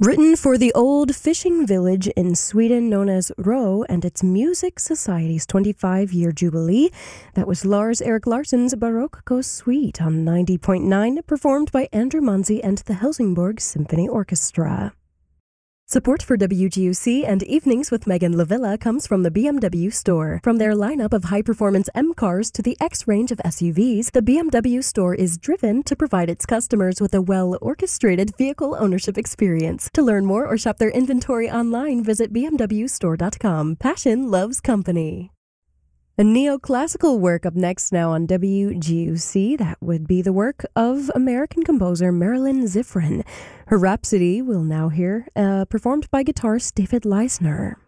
Written for the old fishing village in Sweden known as Rö and its Music Society's 25-year jubilee, that was Lars Erik Larsson's Baroque Suite on 90.9, performed by Andrew Manzi and the Helsingborg Symphony Orchestra. Support for WGUC and Evenings with Megan Lavilla comes from the BMW Store. From their lineup of high-performance M cars to the X range of SUVs, the BMW Store is driven to provide its customers with a well-orchestrated vehicle ownership experience. To learn more or shop their inventory online, visit bmwstore.com. Passion loves company. A neoclassical work up next now on WGUC. That would be the work of American composer Marilyn Zifrin. Her Rhapsody we'll now hear, performed by guitarist David Leisner.